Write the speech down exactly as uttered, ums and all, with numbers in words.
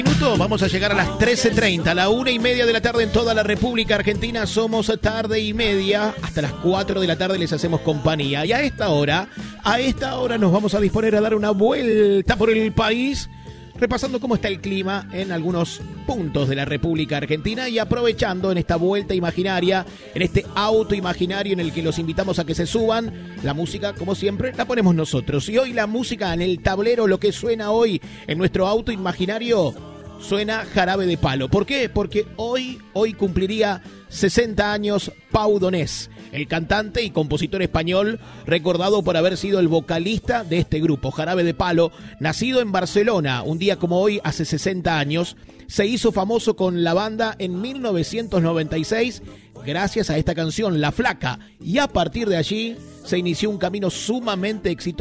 Minutos, vamos a llegar a las trece treinta, a la una y media de la tarde en toda la República Argentina. Somos tarde y media, hasta las cuatro de la tarde les hacemos compañía. Y a esta hora, a esta hora nos vamos a disponer a dar una vuelta por el país, repasando cómo está el clima en algunos puntos de la República Argentina y aprovechando en esta vuelta imaginaria, en este auto imaginario en el que los invitamos a que se suban. La música, como siempre, la ponemos nosotros. Y hoy la música en el tablero, lo que suena hoy en nuestro auto imaginario, suena Jarabe de Palo. ¿Por qué? Porque hoy, hoy cumpliría sesenta años Pau Donés, el cantante y compositor español, recordado por haber sido el vocalista de este grupo, Jarabe de Palo. Nacido en Barcelona, un día como hoy, hace sesenta años, se hizo famoso con la banda en mil novecientos noventa y seis, gracias a esta canción, La Flaca, y a partir de allí se inició un camino sumamente exitoso